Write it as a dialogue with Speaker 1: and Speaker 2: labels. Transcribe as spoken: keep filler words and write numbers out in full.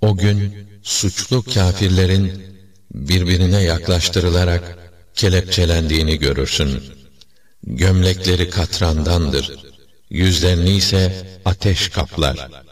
Speaker 1: O gün suçlu kâfirlerin birbirine yaklaştırılarak kelepçelendiğini görürsün. Gömlekleri katrandandır, yüzlerini ise ateş kaplar.